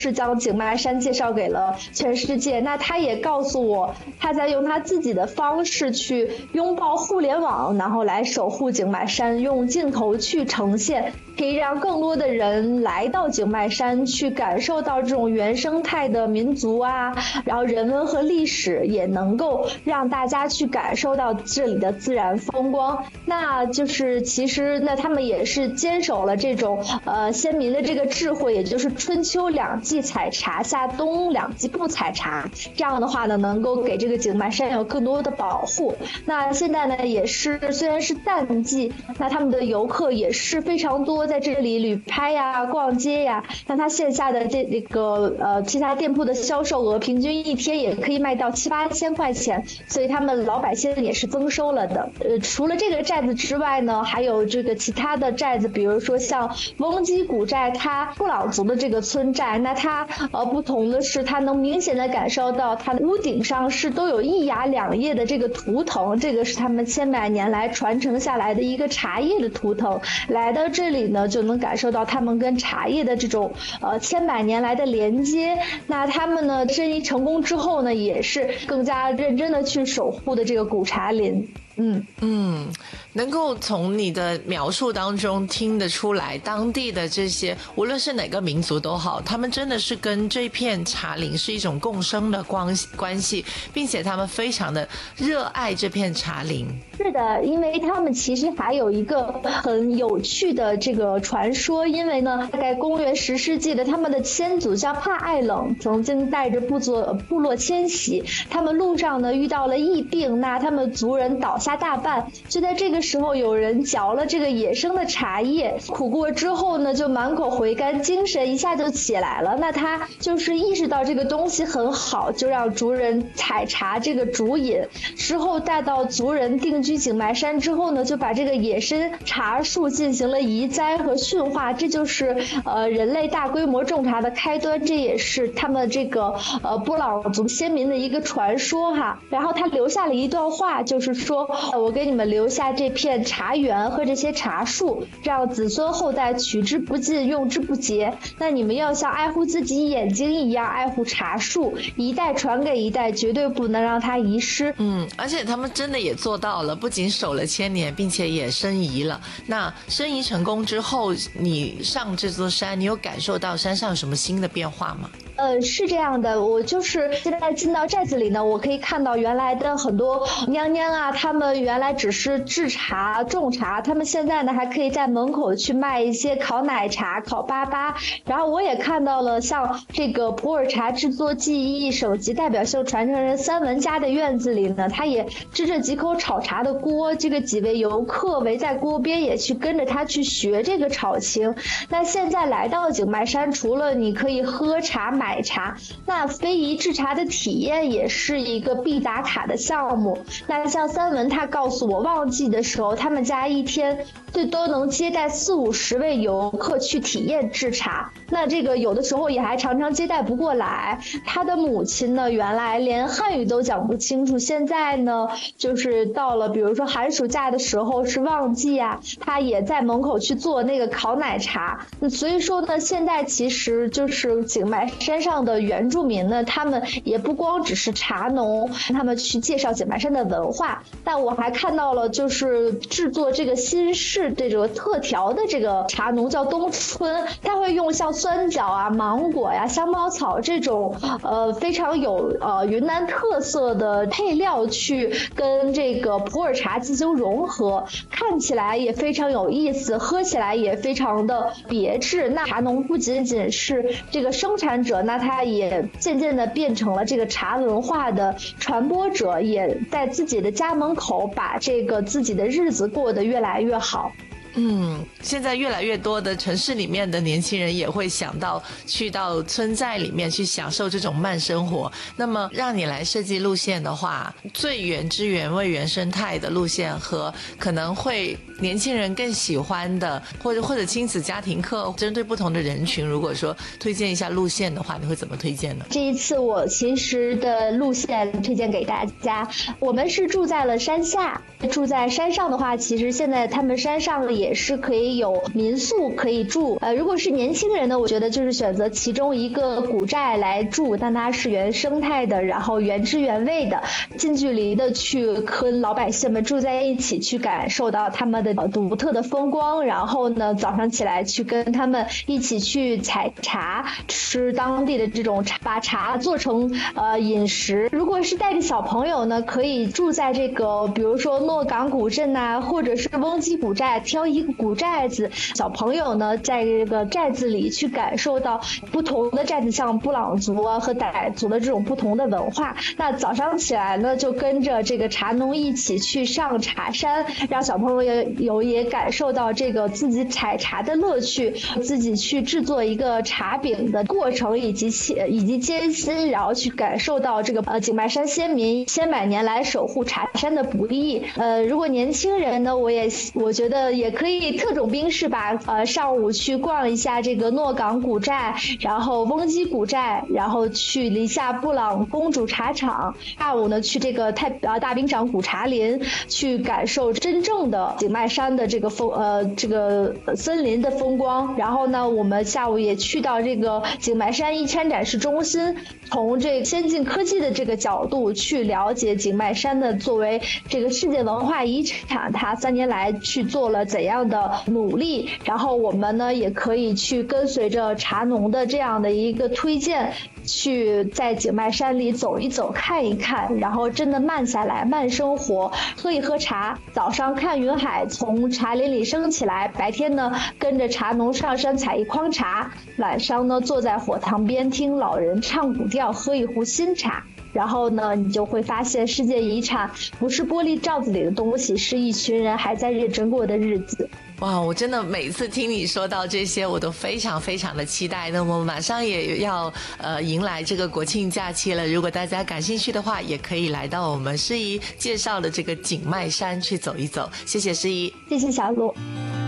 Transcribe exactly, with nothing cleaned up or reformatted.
是将景迈山介绍给了全世界。那他也告诉我，他在用他自己的方式去拥抱互联网，然后来守护景迈山，用镜头去呈现，可以让更多的人来到景迈山，去感受到这种原生态的民族啊，然后人文和历史，也能够让大家去感受到这里的自然风光。那就是其实那他们也是坚守了这种呃先民的这个智慧，也就是春秋两季采茶，夏冬两季不采茶，这样的话呢，能够给这个景迈山有更多的保护。那现在呢，也是虽然是淡季，那他们的游客也是非常多，在这里旅拍呀、逛街呀。那它线下的这这个呃其他店铺的销售额，平均一天也可以卖到七八千块钱，所以他们老百姓也是增收了的。呃，除了这个寨子之外呢，还有这个其他的寨子，比如说像翁基古寨，它布朗族的这个村寨，那它呃不同的是，它能明显的感受到它的屋顶上是都有一芽两叶的这个图腾，这个是他们千百年来传承下来的一个茶叶的图腾。来到这里呢，就能感受到他们跟茶叶的这种呃千百年来的连接。那他们呢，生意成功之后呢，也是更加认真的去守护的这个古茶林。嗯嗯，能够从你的描述当中听得出来，当地的这些无论是哪个民族都好，他们真的是跟这片茶林是一种共生的关关系，并且他们非常的热爱这片茶林。 是的，因为他们其实还有一个很有趣的这个传说，因为呢，大概公元十世纪的他们的先祖叫帕艾冷，曾经带着部族部落迁徙，他们路上呢遇到了疫病，那他们族人倒下大半，就在这个时候有人嚼了这个野生的茶叶，苦过之后呢，就满口回甘，精神一下就起来了。那他就是意识到这个东西很好，就让族人采茶这个主饮，之后带到族人定居景迈山之后呢，就把这个野生茶树进行了移栽和驯化，这就是呃人类大规模种茶的开端，这也是他们这个呃布朗族先民的一个传说哈。然后他留下了一段话，就是说我给你们留下这片茶园和这些茶树，让子孙后代取之不尽，用之不竭。那你们要像爱护自己眼睛一样爱护茶树，一代传给一代，绝对不能让它遗失。 嗯，而且他们真的也做到了，不仅守了千年，并且也申遗了。那申遗成功之后，你上这座山，你有感受到山上有什么新的变化吗？ 呃，是这样的，我就是现在进到寨子里呢，我可以看到原来的很多娘娘啊，他们原来只是制茶种茶，他们现在呢还可以在门口去卖一些烤奶茶、烤粑粑。然后我也看到了像这个普洱茶制作技艺省级代表性传承人三文家的院子里呢，他也支着几口炒茶的锅，这个几位游客围在锅边也去跟着他去学这个炒青。那现在来到景迈山，除了你可以喝茶买茶，那非遗制茶的体验也是一个必打卡的项目。那像三文他告诉我，旺季的时候他们家一天最多能接待四五十位游客去体验制茶，那这个有的时候也还常常接待不过来。他的母亲呢，原来连汉语都讲不清楚，现在呢就是到了比如说寒暑假的时候是旺季啊，他也在门口去做那个烤奶茶。所以说呢，现在其实就是景迈山上的原住民呢，他们也不光只是茶农，他们去介绍景迈山的文化。但我还看到了就是制作这个新式这个特调的这个茶农叫冬春，他会用像酸角啊、芒果呀、香茅草这种呃非常有呃云南特色的配料去跟这个普洱茶进行融合，看起来也非常有意思，喝起来也非常的别致。那茶农不仅仅是这个生产者，那他也渐渐的变成了这个茶文化的传播者，也在自己的家门口把这个自己的日子过得越来越好。 嗯，现在越来越多的城市里面的年轻人也会想到去到村寨里面去享受这种慢生活。那么让你来设计路线的话，最原汁原味原生态的路线和可能会年轻人更喜欢的，或者或者亲子家庭课，针对不同的人群，如果说推荐一下路线的话，你会怎么推荐呢？ 这一次我其实的路线推荐给大家，我们是住在了山下，住在山上的话，其实现在他们山上也也是可以有民宿可以住。呃，如果是年轻人呢，我觉得就是选择其中一个古寨来住，但它是原生态的，然后原汁原味的，近距离的去跟老百姓们住在一起，去感受到他们的独特的风光，然后呢早上起来去跟他们一起去采茶，吃当地的这种茶，把茶做成呃饮食。如果是带着小朋友呢，可以住在这个比如说诺岗古镇啊，或者是翁基古寨，挑一个古寨子，小朋友呢在这个寨子里去感受到不同的寨子，像布朗族啊和傣族的这种不同的文化。那早上起来呢，就跟着这个茶农一起去上茶山，让小朋友有也感受到这个自己采茶的乐趣，自己去制作一个茶饼的过程以及以及艰辛，然后去感受到这个呃景迈山先民千百年来守护茶山的不易。呃，如果年轻人呢，我也我觉得也可以特种兵式吧，呃，上午去逛一下这个诺岗古寨，然后翁基古寨，然后去离夏布朗公主茶厂，下午呢去这个太呃大冰掌古茶林，去感受真正的景迈山的这个风呃这个森林的风光。然后呢，我们下午也去到这个景迈山一参展示中心，从这个先进科技的这个角度去了解景迈山的作为这个世界文化遗产，它三年来去做了怎样的努力。然后我们呢也可以去跟随着茶农的这样的一个推荐，去在景迈山里走一走看一看，然后真的慢下来慢生活，喝一喝茶，早上看云海从茶林里升起来，白天呢跟着茶农上山采一筐茶，晚上呢坐在火塘边听老人唱古调，喝一壶新茶。然后呢你就会发现世界遗产不是玻璃罩子里的东西，是一群人还在认真过的日子。 哇，我真的每次听你说到这些，我都非常非常的期待。那么马上也要呃迎来这个国庆假期了，如果大家感兴趣的话，也可以来到我们诗怡介绍的这个景迈山去走一走。谢谢诗怡， 谢谢小鹿。